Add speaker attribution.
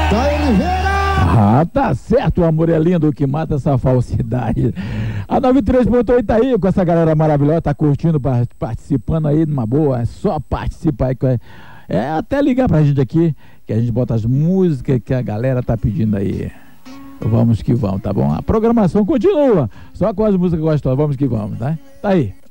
Speaker 1: Ah, tá certo, o amor é lindo, o que mata essa falsidade. A 93.8 aí, com essa galera maravilhosa, tá curtindo, participando aí numa boa, é só participar aí. É até ligar pra gente aqui, que a gente bota as músicas que a galera tá pedindo aí. Vamos que vamos, tá bom? A programação continua, só com as músicas gostosas, vamos que vamos, tá? Tá aí.